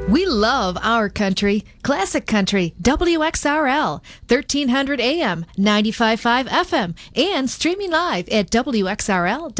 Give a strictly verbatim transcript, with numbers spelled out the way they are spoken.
We love our country. Classic Country, W X R L, thirteen hundred A M, ninety-five point five F M, and streaming live at W X R L.